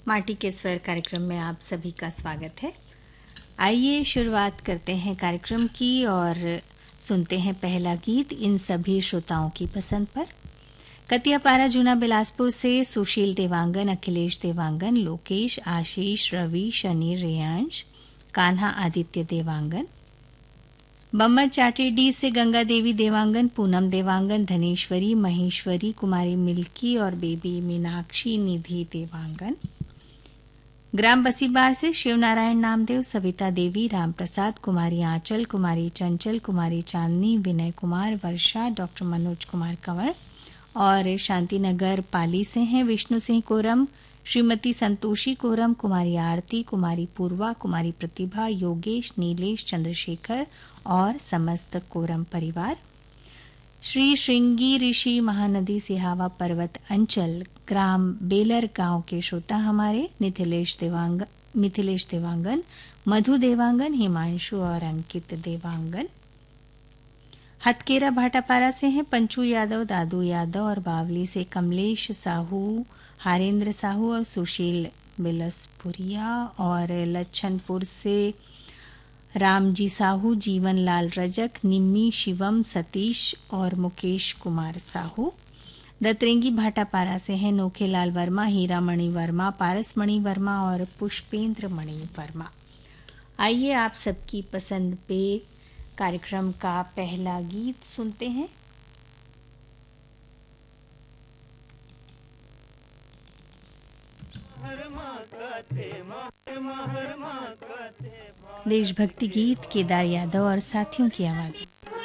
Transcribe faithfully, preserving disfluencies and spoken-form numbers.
माटी के स्वर कार्यक्रम में आप सभी का स्वागत है। आइए शुरुआत करते हैं कार्यक्रम की और सुनते हैं पहला गीत इन सभी श्रोताओं की पसंद पर। कतियापारा जूना बिलासपुर से सुशील देवांगन, अखिलेश देवांगन, लोकेश, आशीष, रवि, शनि, रेयांश, कान्हा आदित्य देवांगन। बम्मर चाटेडी से गंगा देवी देवांगन, पूनम देवांगन, धनेश्वरी, महेश्वरी, कुमारी मिल्की और बेबी मीनाक्षी निधि देवांगन। ग्राम बसीबार से शिवनारायण नामदेव, सविता देवी, रामप्रसाद, कुमारी आंचल, कुमारी चंचल, कुमारी चांदनी, विनय कुमार, वर्षा, डॉक्टर मनोज कुमार कंवर और शांतिनगर पाली से हैं विष्णु सिंह कोरम, श्रीमती संतोषी कोरम, कुमारी आरती, कुमारी पूर्वा, कुमारी प्रतिभा, योगेश, नीलेश, चंद्रशेखर और समस्त कोरम परिवार। श्री श्रृंगी ऋषि महानदी सिहावा पर्वत अंचल ग्राम बेलर गांव के श्रोता हमारे मिथिलेश देवांगन मिथिलेश देवांगन, मधु देवांगन, हिमांशु और अंकित देवांगन। हथकेरा भाटापारा से हैं पंचू यादव, दादू यादव और बावली से कमलेश साहू, हारेंद्र साहू और सुशील बिलसपुरिया और लच्छनपुर से रामजी साहू, जीवन लाल रजक, निम्मी, शिवम, सतीश और मुकेश कुमार साहू। दतरेंगी भाटापारा से हैं नोखेलाल वर्मा, हीरा मणि वर्मा, पारस मणि वर्मा और पुष्पेंद्र मणि वर्मा। आइए आप सबकी पसंद पे कार्यक्रम का पहला गीत सुनते हैं। देशभक्ति गीत केदार यादव और साथियों की आवाज।